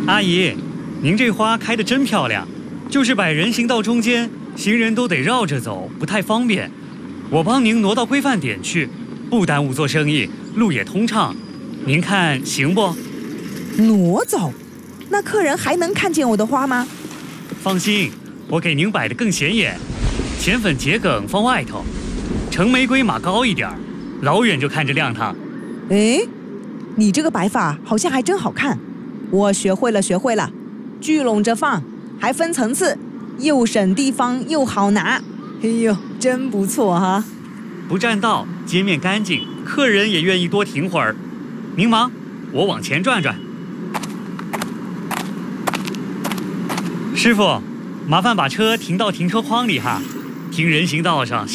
阿姨，您这花开得真漂亮，就是摆人行道中间，行人都得绕着走，不太方便。我帮您挪到规范点去，不耽误做生意，路也通畅。您看行不？ 挪走？那客人还能看见我的花吗？ 放心，我给您摆得更显眼，浅粉桔梗放外头，橙玫瑰码高一点，老远就看着亮堂。 哎，你这个摆法好像还真好看，我学会了，聚拢着放，还分层次，又省地方又好拿。哎呦，真不错哈！ 不占道，街面干净，客人也愿意多停会儿。您忙，我往前转转。师傅，麻烦把车停到停车框里哈，停人行道上。